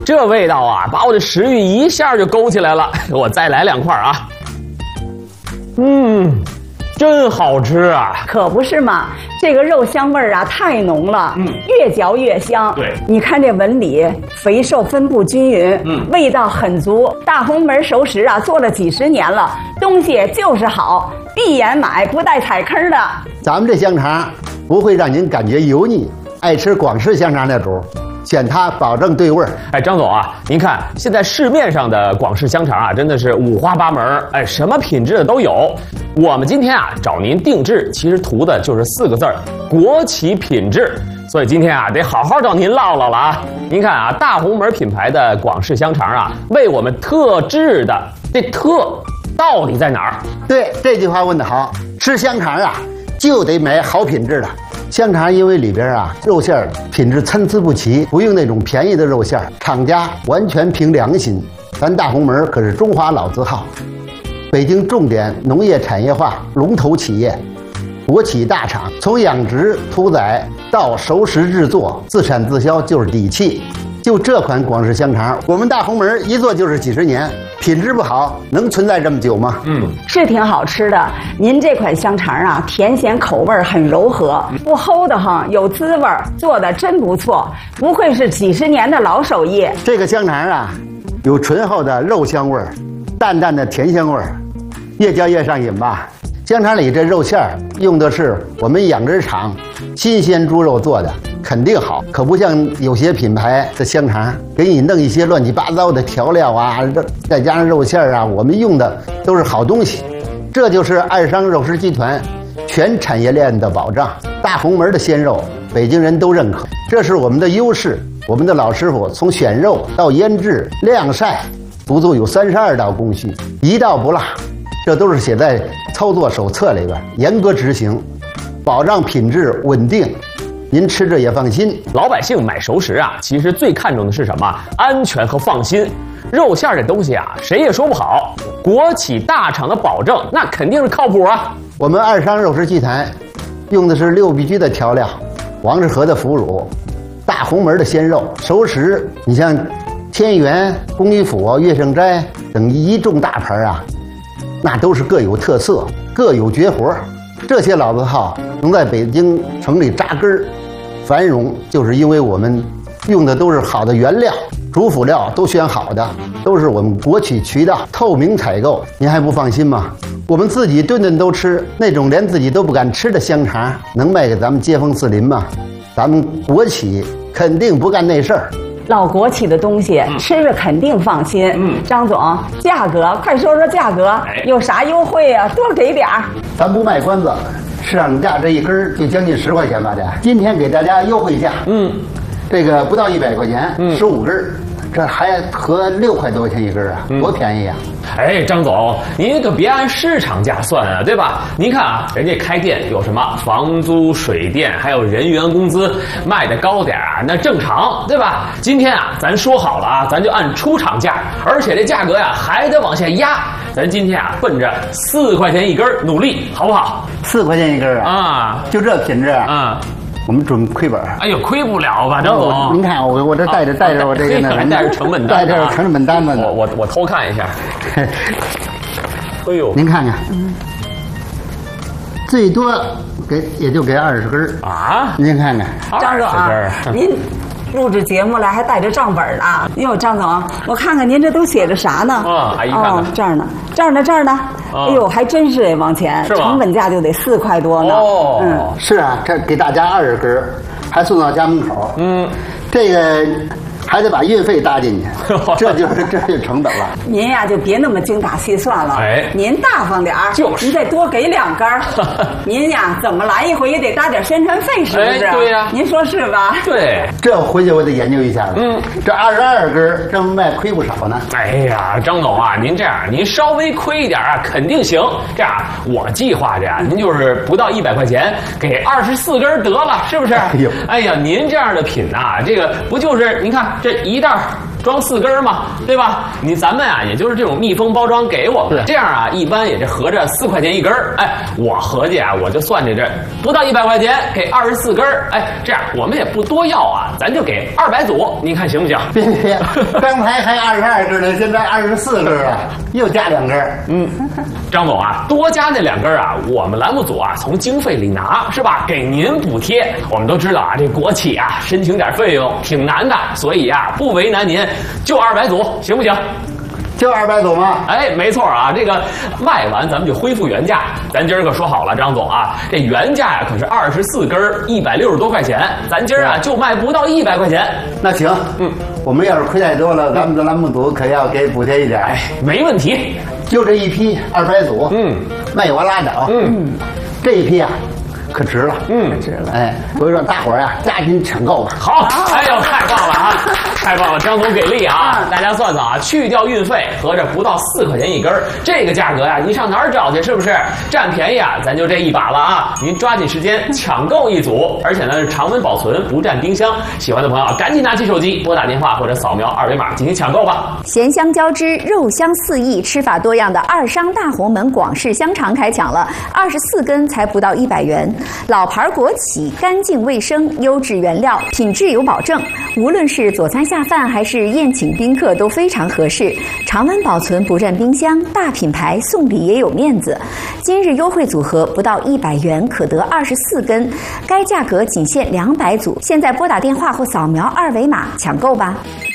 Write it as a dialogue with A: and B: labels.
A: 这味道啊，把我的食欲一下就勾起来了。我再来2块啊。真好吃啊！
B: 可不是嘛，这个肉香味儿啊太浓了，越嚼越香。
A: 对，
B: 你看这纹理，肥瘦分布均匀，味道很足。大红门熟食啊，做了几10年了，东西就是好，闭眼买不带踩坑的。
C: 咱们这香肠不会让您感觉油腻，爱吃广式香肠的主选它保证对味儿。
A: 哎，张总啊，您看现在市面上的广式香肠啊，真的是五花八门，哎，什么品质的都有。我们今天啊找您定制，其实图的就是4个字儿：国企品质。所以今天啊得好好找您唠唠了啊。您看啊，大红门品牌的广式香肠啊，为我们特制的，这特到底在哪儿？
C: 对，这句话问得好。吃香肠啊，就得买好品质的香肠，因为里边啊肉馅品质参差不齐，不用那种便宜的肉馅，厂家完全凭良心。咱大红门可是中华老字号，北京重点农业产业化龙头企业，国企大厂，从养殖屠宰到熟食制作，自产自销就是底气。就这款广式香肠，我们大红门一做就是几10年，品质不好能存在这么久吗？
B: 是挺好吃的。您这款香肠啊，甜咸口味很柔和，不齁的慌，有滋味，做的真不错，不愧是几10年的老手艺。
C: 这个香肠啊，有醇厚的肉香味儿，淡淡的甜香味儿，越嚼越上瘾吧。香肠里这肉馅儿用的是我们养殖场新鲜猪肉做的，肯定好，可不像有些品牌的香肠给你弄一些乱七八糟的调料啊，再加上肉馅儿啊，我们用的都是好东西。这就是爱商肉食集团全产业链的保障。大红门的鲜肉，北京人都认可，这是我们的优势。我们的老师傅从选肉到腌制、晾晒，足足有32道工序，一道不落。这都是写在操作手册里边，严格执行，保障品质稳定，您吃着也放心。
A: 老百姓买熟食啊，其实最看重的是什么？安全和放心。肉馅这东西啊，谁也说不好。国企大厂的保证，那肯定是靠谱啊。
C: 我们爱商肉食集团用的是6必居的调料，王致和的腐乳，大红门的鲜肉。熟食，你像天元、公益府、乐盛斋等一众大牌啊，那都是各有特色，各有绝活。这些老字号能在北京城里扎根繁荣，就是因为我们用的都是好的原料，主辅料都选好的，都是我们国企渠道透明采购。您还不放心吗？我们自己顿顿都吃，那种连自己都不敢吃的香肠，能卖给咱们街坊四邻吗？咱们国企肯定不干那事儿。
B: 老国企的东西吃着肯定放心。张总，价格快说说价格，有啥优惠啊？多给点儿。
C: 咱不卖关子，市场价这一根就将近10块钱吧，这今天给大家优惠价，这个不到100块钱，15根，这还合6块多钱一根啊，多便宜啊！
A: 哎，张总，您可别按市场价算啊，对吧？您看啊，人家开店有什么房租、水电，还有人员工资，卖的高点啊，那正常，对吧？今天啊，咱说好了啊，咱就按出厂价，而且这价格呀还得往下压。咱今天啊，奔着4块钱一根努力，好不好
C: ？4块钱一根啊！
A: 啊，
C: 就这品质啊！我们准亏本。
A: 哎呦，亏不了吧，张总？
C: 您看我这带着我这个
A: 还带着成本单，
C: 带着成本单子呢。
A: 我偷看一下。哎呦，
C: 您看看，最多也就给20根
A: 啊！
C: 您看看，
B: 张总啊，您录制节目来还带着账本呢。哟，张总，我看看您这都写着啥呢？
A: 阿姨看看，
B: 这儿呢，这儿呢。哎呦，还真是往前，成本价就得4块多呢。
C: 是啊，这给大家20根，还送到家门口。这个还得把运费搭进去，这就是成本了。
B: 您呀就别那么精打细算了，您大方点儿，您再多给2根。您呀怎么来一回也得搭点宣传费，是不是？
A: 对呀，
B: 您说是吧？
A: 对，
C: 这回去我得研究一下了。这22根这么卖亏不少呢。
A: 哎呀，张总啊，您这样，您稍微亏一点啊，肯定行。这样，我计划着呀，您就是不到100块钱，给24根得了，是不是？哎呀，您这样的品啊，这个不就是您看这一袋装4根嘛，对吧？咱们啊，也就是这种密封包装给我们，这样啊，一般也就合着4块钱1根。哎，我合计啊，我就算这不到100块钱给24根。哎，这样我们也不多要啊，咱就给200组，您看行不行？
C: 别，刚才还22根呢，现在24根了，又加2根。
A: 张总啊，多加那2根啊，我们栏目组啊从经费里拿，是吧？给您补贴。我们都知道啊，这国企啊申请点费用挺难的，所以啊不为难您，就200组，行不行？
C: 就200组吗？
A: 哎，没错啊，这个卖完咱们就恢复原价。咱今儿可说好了，张总啊，这原价呀可是24根160多块钱，咱今儿啊就卖不到100块钱。
C: 那行，我们要是亏太多了，咱们的栏目组可要给补贴一点。
A: 哎，没问题，
C: 就这一批200组，卖完拉倒。这一批啊。可值了，
B: 值了！
C: 哎，所以说大伙儿呀，加紧抢购吧。
A: 好，哎呦，太棒了啊，太棒了！张总给力啊！大家算算啊，去掉运费，合着不到4块钱1根，这个价格呀，你上哪儿找去？是不是占便宜啊？咱就这一把了啊！您抓紧时间抢购一组，而且呢是常温保存，不占冰箱。喜欢的朋友赶紧拿起手机拨打电话或者扫描2维码进行抢购吧。
B: 咸香交织，肉香四溢，吃法多样的二商大红门广式香肠开抢了，24根才不到100元。老牌国企，干净卫生，优质原料，品质有保证。无论是佐餐下饭还是宴请宾客都非常合适。常温保存，不占冰箱，大品牌送礼也有面子。今日优惠组合不到100元可得24根，该价格仅限200组。现在拨打电话或扫描2维码抢购吧。